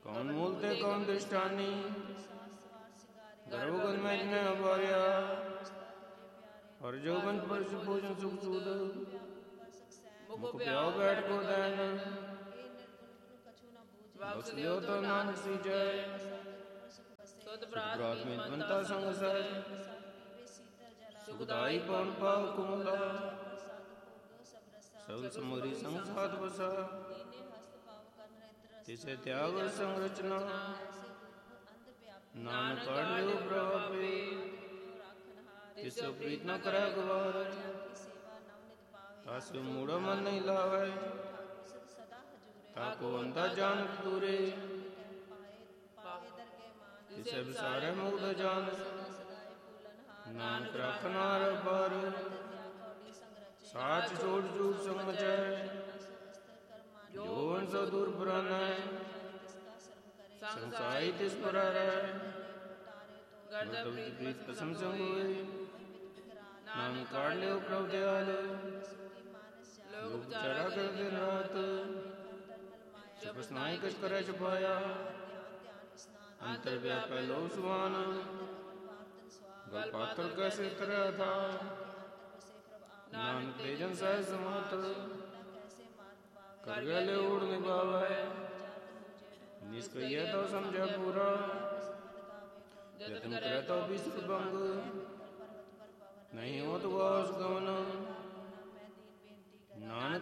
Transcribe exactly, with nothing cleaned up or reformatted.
कौन मूल ते कौन दृष्टानी, गर्भगुन में जिन्हें अपार्या, और जो बंद पर भोजन सुख सूद, मुख प्याओ बैठ को दैन, बख्श लियो तो नानक सी जय। सुखप्रात में बनता संग सह, सुखदाई पवन पाव कुमला, सबल समोरी संग साध बसा, तिसे त्याग संग रचना, नानक काढ़ लियो प्रभावे, तिसे प्रीत न करे गवार, तासु मूढ़ा मन नहीं लावे, ताको अंधा जानत दूरे, तिसे विसारे मुग्ध जान, नानक राखन हार पार, साच छोड़ झूठ संग मचै, जोन सो दूर पुराना, संसाई तिस पर प्रीत कसम संग हुए, नानक काढ़ लियो प्रभु दयाल, लोग चरा कर दिन रात, छपसनाई कछ करे छुपाया, अंतर व्यापै लो सुहान, गल पातल कैसे तरह था, नानक तेजन सह समात, कर गले उड़ निभावै, निष्क्रिय तो समझे पूरा, यत्न करे तो विश्व भंग, नहीं हो तो वास गमन, नानक